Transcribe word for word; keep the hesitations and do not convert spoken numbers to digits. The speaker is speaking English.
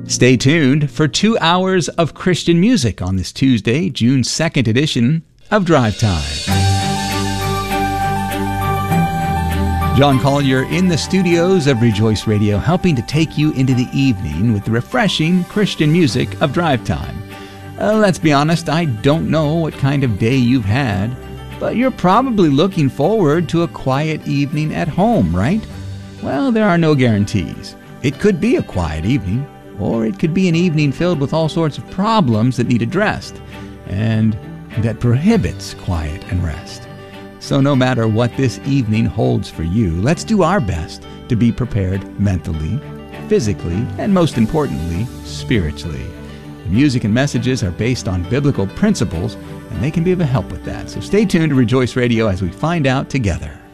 Stay tuned for two hours of Christian music on this Tuesday, June second edition of Drive Time. John Collier in the studios of Rejoice Radio, helping to take you into the evening with the refreshing Christian music of Drive Time. Uh, let's be honest, I don't know what kind of day you've had, but you're probably looking forward to a quiet evening at home, right? Well, there are no guarantees. It could be a quiet evening, or it could be an evening filled with all sorts of problems that need addressed, and that prohibits quiet and rest. So no matter what this evening holds for you, let's do our best to be prepared mentally, physically, and most importantly, spiritually. The music and messages are based on biblical principles, and they can be of a help with that. So stay tuned to Rejoice Radio as we find out together.